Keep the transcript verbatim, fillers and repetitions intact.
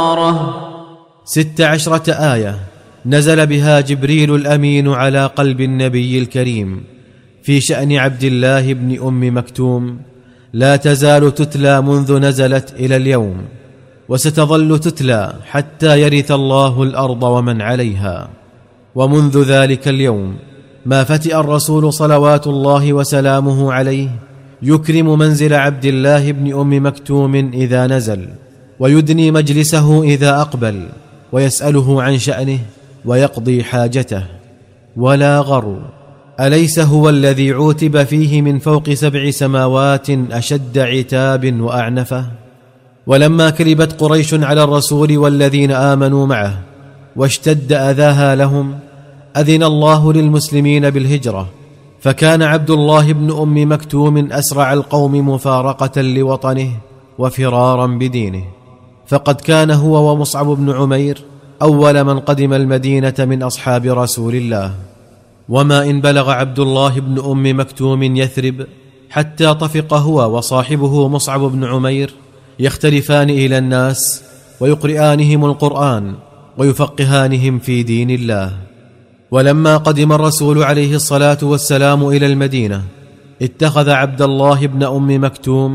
ست عشرة آية نزل بها جبريل الأمين على قلب النبي الكريم في شأن عبد الله بن أم مكتوم، لا تزال تتلى منذ نزلت إلى اليوم، وستظل تتلى حتى يرث الله الأرض ومن عليها. ومنذ ذلك اليوم ما فتئ الرسول صلوات الله وسلامه عليه يكرم منزل عبد الله بن أم مكتوم إذا نزل، ويدني مجلسه إذا أقبل، ويسأله عن شأنه ويقضي حاجته. ولا غر، أليس هو الذي عوتب فيه من فوق سبع سماوات أشد عتاب وأعنفه؟ ولما كربت قريش على الرسول والذين آمنوا معه واشتد أذاها لهم، أذن الله للمسلمين بالهجرة، فكان عبد الله بن أم مكتوم أسرع القوم مفارقة لوطنه وفرارا بدينه، فقد كان هو ومصعب بن عمير أول من قدم المدينة من أصحاب رسول الله. وما إن بلغ عبد الله بن أم مكتوم يثرب حتى طفق هو وصاحبه مصعب بن عمير يختلفان إلى الناس ويقرئانهم القرآن ويفقهانهم في دين الله. ولما قدم الرسول عليه الصلاة والسلام إلى المدينة اتخذ عبد الله بن أم مكتوم